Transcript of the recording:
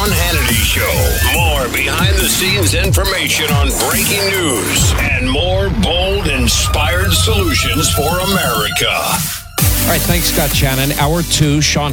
Sean Hannity Show. More behind-the-scenes information on breaking news and more bold, inspired solutions for America. All right, thanks, Scott Shannon. Hour 2, Sean